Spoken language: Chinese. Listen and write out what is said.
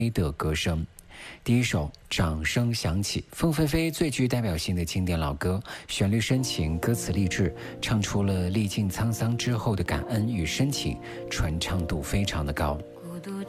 的歌声。第一首《掌声响起》，凤飞飞最具代表性的经典老歌，旋律深情，歌词励志，唱出了历尽沧桑之后的感恩与深情，传唱度非常的高。 孤独